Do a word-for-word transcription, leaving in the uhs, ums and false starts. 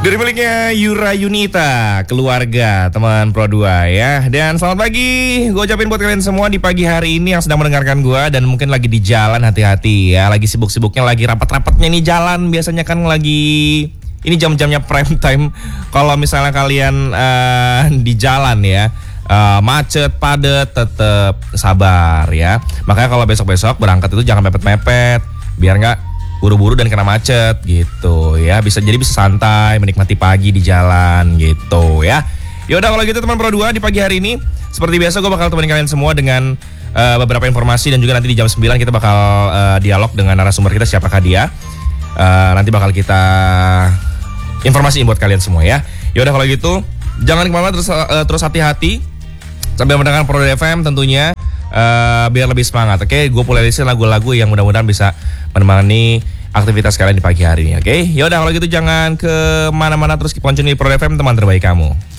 Dari miliknya Yura Yunita, keluarga, teman Pro dua ya. Dan selamat pagi, gue ucapin buat kalian semua di pagi hari ini yang sedang mendengarkan gue. Dan mungkin lagi di jalan, hati-hati ya. Lagi sibuk-sibuknya, lagi rapat-rapatnya nih jalan. Biasanya kan lagi, ini jam-jamnya prime time. Kalau misalnya kalian uh, di jalan ya, uh, macet, padat, tetap sabar ya. Makanya kalau besok-besok berangkat itu jangan mepet-mepet, biar nggak buru-buru dan kena macet gitu ya. Bisa jadi bisa santai menikmati pagi di jalan gitu ya. Yaudah kalau gitu teman Pro dua, di pagi hari ini seperti biasa gue bakal temenin kalian semua dengan uh, beberapa informasi. Dan juga nanti di jam sembilan kita bakal uh, dialog dengan narasumber kita, siapakah dia. uh, Nanti bakal kita informasiin buat kalian semua ya. Yaudah kalau gitu jangan kemana-mana, terus, uh, terus hati-hati sambil mendengar Pro dua F M tentunya. Uh, biar lebih semangat, oke? Okay? Gue playlistin lagu-lagu yang mudah-mudahan bisa menemani aktivitas kalian di pagi hari ini, oke? Okay? Yaudah kalau gitu jangan ke mana-mana, terus keep on tune di Pro dua F M, teman terbaik kamu.